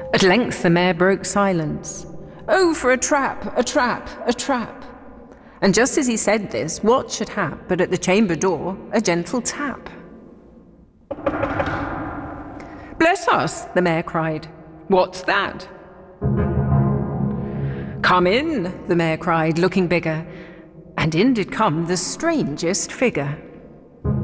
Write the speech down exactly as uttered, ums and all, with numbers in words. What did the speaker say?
At length the mayor broke silence. "Oh, for a trap, a trap, a trap." And just as he said this, what should hap but at the chamber door a gentle tap. "Bless us," the mayor cried. "What's that?" "Come in," the mayor cried, looking bigger, and in did come the strangest figure.